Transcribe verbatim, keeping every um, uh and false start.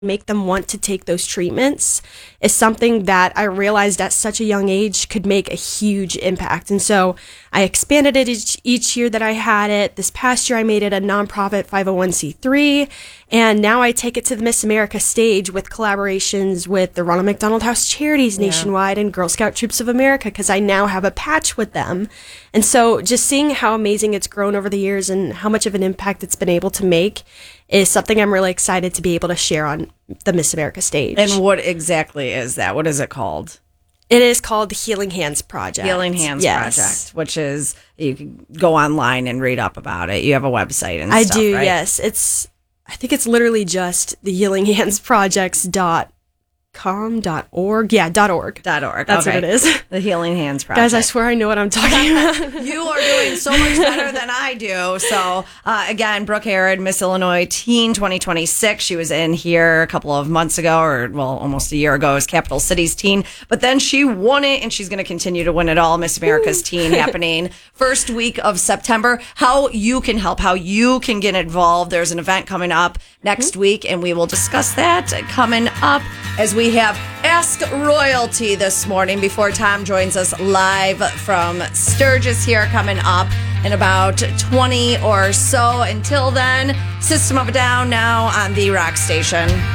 make them want to take those treatments is something that I realized at such a young age could make a huge impact. And so I expanded it each, each year that I had it. This past year, I made it a nonprofit five oh one c three. And now I take it to the Miss America stage with collaborations with the Ronald McDonald House Charities Yeah. nationwide and Girl Scout Troops of America, because I now have a patch with them. And so just seeing how amazing it's grown over the years and how much of an impact it's been able to make is something I'm really excited to be able to share on the Miss America stage. And what exactly is that? What is it called? It is called the Healing Hands Project. Healing Hands Yes. Project, which is, you can go online and read up about it. You have a website and I stuff, do, right? yes. It's, I think it's literally just the healing hands projects dot com dot org. Yeah, dot org. Dot org. That's okay. what it is. The Healing Hands Project. Guys, I swear I know what I'm talking about. You are doing so much better than I do. So, uh, again, Brooke Harrod, Miss Illinois Teen twenty twenty-six. She was in here a couple of months ago, or, well, almost a year ago as Capital Cities Teen. But then she won it, and she's going to continue to win it all. Miss America's Teen happening first week of September. How you can help, how you can get involved. There's an event coming up next week, and we will discuss that coming up as we have Ask Royalty this morning before Tom joins us live from Sturgis here, coming up in about twenty or so. Until then, System of a Down now on the Rock Station.